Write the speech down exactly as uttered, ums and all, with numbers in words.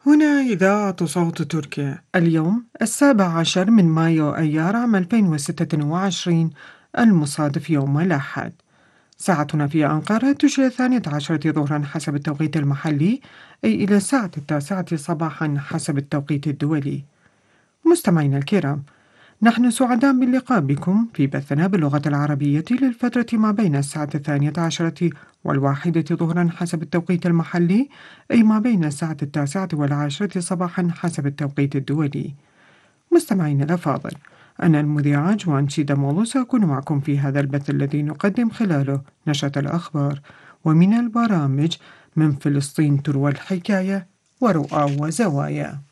هنا إذاعة صوت تركيا. اليوم السابع عشر من مايو أيار عام ألفين وستة وعشرين، المصادف يوم الأحد. ساعتنا في أنقرة تشير الثانية عشرة ظهرا حسب التوقيت المحلي، أي إلى الساعة التاسعة صباحا حسب التوقيت الدولي. مستمعينا الكرام، نحن سعداء باللقاء بكم في بثنا باللغة العربية للفترة ما بين الساعة الثانية عشرة والواحدة ظهرا حسب التوقيت المحلي، أي ما بين الساعة التاسعة والعاشرة صباحا حسب التوقيت الدولي. مستمعينا الأفاضل، أنا المذيعة جوان شيدامولو سأكون معكم في هذا البث الذي نقدم خلاله نشرة الأخبار ومن البرامج من فلسطين تروى الحكاية ورؤى وزوايا.